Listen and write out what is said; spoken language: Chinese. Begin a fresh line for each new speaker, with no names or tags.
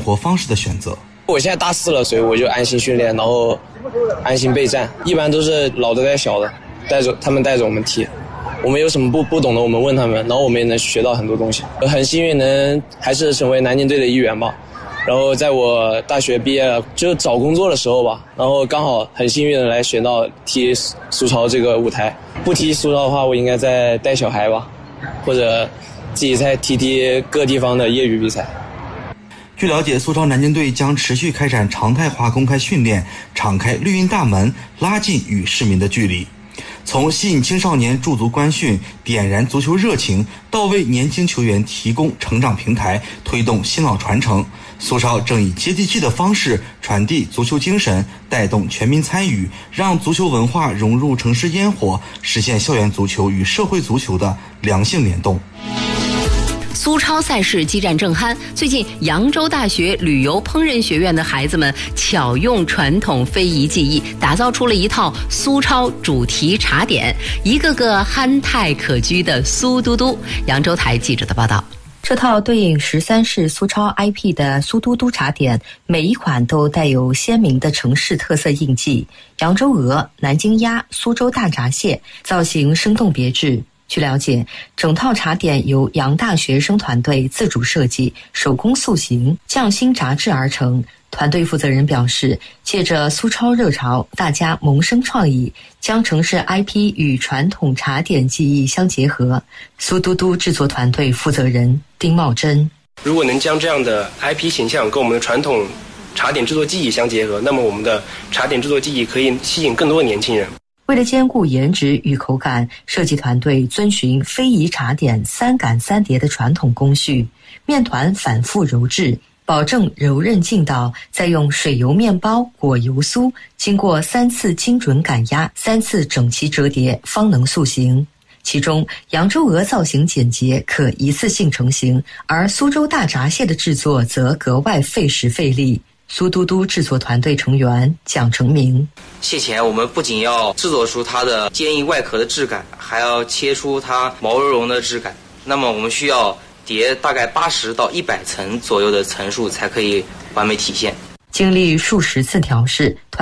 活方式的选择。
我现在大4了，所以我就安心训练，然后安心备战。一般都是老的带小的，他们带着我们踢。我们有什么不懂的，我们问他们，然后我们也能学到很多东西。很幸运能还是成为南京队的一员吧。然后在我大学毕业了，就找工作的时候吧，然后刚好很幸运的来选到踢苏超这个舞台。不踢苏超的话，我应该在带小孩吧，或者自己再踢各地方的业余比赛。
据了解，苏超南京队将持续开展常态化公开训练，敞开绿茵大门，拉近与市民的距离。从吸引青少年驻足观训，点燃足球热情，到为年轻球员提供成长平台，推动新老传承，苏超正以接地气的方式传递足球精神，带动全民参与，让足球文化融入城市烟火，实现校园足球与社会足球的良性联动。
苏超赛事激战正酣，最近扬州大学旅游烹饪学院的孩子们巧用传统非遗技艺，打造出了一套苏超主题茶点，一个个憨态可掬的苏嘟嘟。扬州台记者的报道。
这套对应13市苏超 IP 的苏嘟嘟茶点，每一款都带有鲜明的城市特色印记，扬州鹅、南京鸭、苏州大闸蟹，造型生动别致。据了解，整套茶点由扬大学生团队自主设计，手工塑形，匠心炸制而成。团队负责人表示，借着苏超热潮，大家萌生创意，将城市 IP 与传统茶点技艺相结合。苏嘟嘟制作团队负责人丁茂珍：
如果能将这样的 IP 形象跟我们的传统茶点制作技艺相结合，那么我们的茶点制作技艺可以吸引更多的年轻人。
为了兼顾颜值与口感，设计团队遵循非遗茶点3擀3叠的传统工序，面团反复揉制，保证柔韧劲道，再用水油面包裹油酥，经过3次精准擀压，3次整齐折叠，方能塑形。其中扬州鹅造型简洁，可一次性成型，而苏州大闸蟹的制作则格外费时费力。苏嘟嘟制作团队成员蒋成明：
蟹钳我们不仅要制作出它的坚硬外壳的质感，还要切出它毛茸茸的质感。那么我们需要叠大概80到100层左右的层数，才可以完美体现。
经历数10次调试，